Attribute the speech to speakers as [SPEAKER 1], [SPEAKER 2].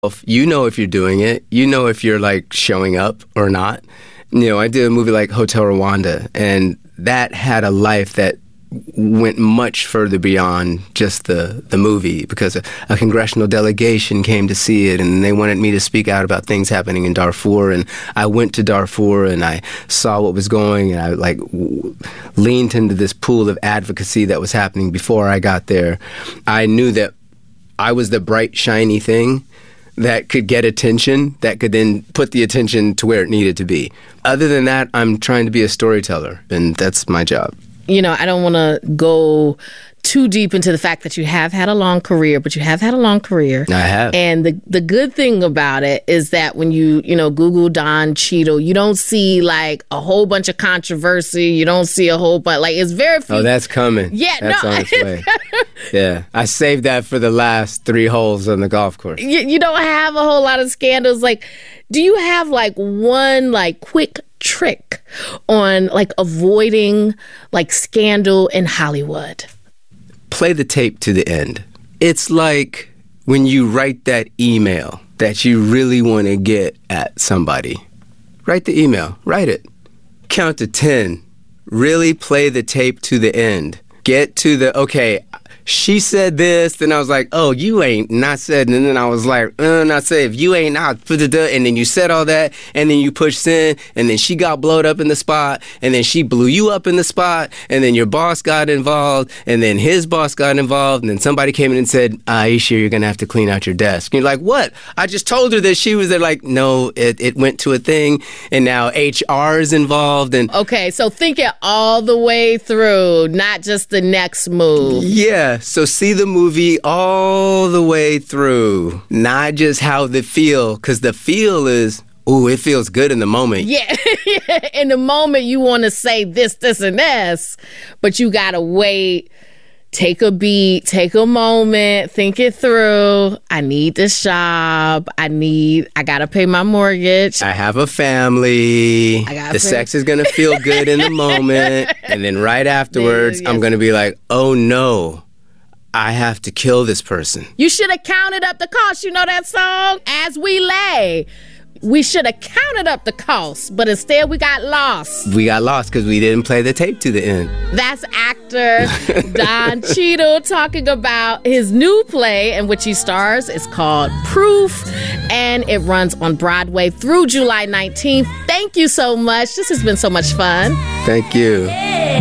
[SPEAKER 1] You know if you're doing it. You know if you're like showing up or not. I did a movie like Hotel Rwanda, and that had a life that went much further beyond just the movie, because a congressional delegation came to see it, and they wanted me to speak out about things happening in Darfur. And I went to Darfur and I saw what was going, and I leaned into this pool of advocacy that was happening before I got there. I knew that I was the bright, shiny thing that could get attention, that could then put the attention to where it needed to be. Other than that, I'm trying to be a storyteller, and that's my job.
[SPEAKER 2] I don't want to go too deep into the fact that you have had a long career, but you have had a long career.
[SPEAKER 1] I have.
[SPEAKER 2] And the good thing about it is that when you Google Don Cheadle, you don't see like a whole bunch of controversy. You don't see a whole bunch, it's very few.
[SPEAKER 1] Oh, that's coming.
[SPEAKER 2] Yeah,
[SPEAKER 1] that's on its way. Yeah, I saved that for the last 3 holes on the golf course.
[SPEAKER 2] You don't have a whole lot of scandals. Do you have one quick trick on avoiding scandal in Hollywood?
[SPEAKER 1] Play the tape to the end. It's like when you write that email that you really want to get at somebody. Write the email. Write it. Count to 10. Really play the tape to the end. Get to the, okay, she said this, then I was like, oh, you ain't not said, and then I was like, not say, if you ain't not, and then you said all that, and then you pushed send, and then she got blowed up in the spot, and then she blew you up in the spot, and then your boss got involved, and then his boss got involved, and then somebody came in and said, Aisha, you're going to have to clean out your desk. And you're like, what? I just told her that she was there. Like, no, it went to a thing, and now HR is involved. And
[SPEAKER 2] okay, so think it all the way through, not just the next move.
[SPEAKER 1] Yeah. So see the movie all the way through, not just how they feel, because the feel is, ooh, it feels good in the moment.
[SPEAKER 2] Yeah. In the moment, you want to say this, and this, but you got to wait, take a beat, take a moment, think it through. I need this job. I got to pay my mortgage.
[SPEAKER 1] I have a family. The sex is going to feel good in the moment. And then right afterwards, I'm going to be like, oh no, I have to kill this person.
[SPEAKER 2] You should have counted up the cost. You know that song? As We Lay. We should have counted up the cost, but instead we got lost.
[SPEAKER 1] We got lost because we didn't play the tape to the end.
[SPEAKER 2] That's actor Don Cheadle talking about his new play in which he stars. It's called Proof, and it runs on Broadway through July 19th. Thank you so much. This has been so much fun.
[SPEAKER 1] Thank you.